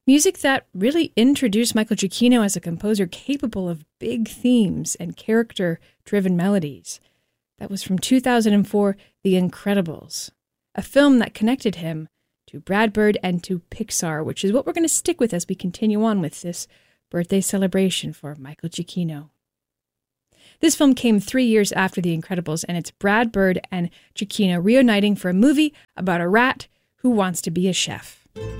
Music that really introduced Michael Giacchino as a composer capable of big themes and character-driven melodies. That was from 2004, The Incredibles, a film that connected him to Brad Bird and to Pixar, which is what we're going to stick with as we continue on with this birthday celebration for Michael Giacchino. This film came 3 years after The Incredibles, and it's Brad Bird and Giacchino reuniting for a movie about a rat who wants to be a chef.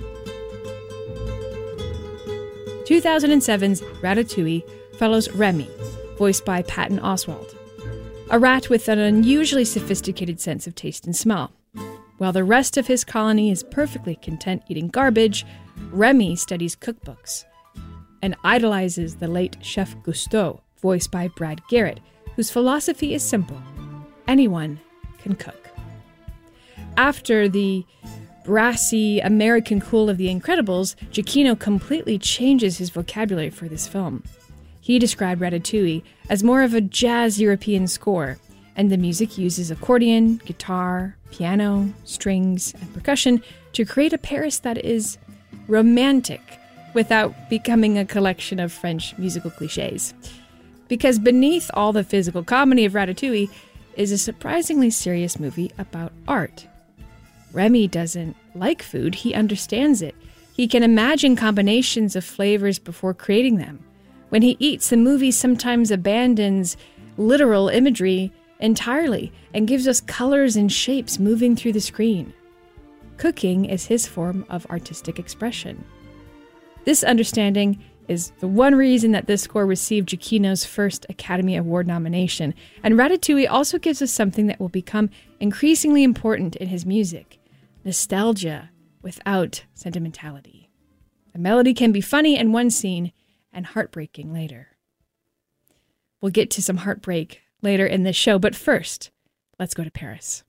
2007's Ratatouille follows Remy, voiced by Patton Oswalt, a rat with an unusually sophisticated sense of taste and smell. While the rest of his colony is perfectly content eating garbage, Remy studies cookbooks and idolizes the late Chef Gusteau, voiced by Brad Garrett, whose philosophy is simple: anyone can cook. After the brassy American cool of The Incredibles, Giacchino completely changes his vocabulary for this film. He described Ratatouille as more of a jazz European score, and the music uses accordion, guitar, piano, strings, and percussion to create a Paris that is romantic without becoming a collection of French musical cliches. Because beneath all the physical comedy of Ratatouille is a surprisingly serious movie about art. Remy doesn't like food, he understands it. He can imagine combinations of flavors before creating them. When he eats, the movie sometimes abandons literal imagery entirely and gives us colors and shapes moving through the screen. Cooking is his form of artistic expression. This understanding is the one reason that this score received Giacchino's first Academy Award nomination, and Ratatouille also gives us something that will become increasingly important in his music: nostalgia without sentimentality. A melody can be funny in one scene and heartbreaking later. We'll get to some heartbreak later in this show, but first, let's go to Paris.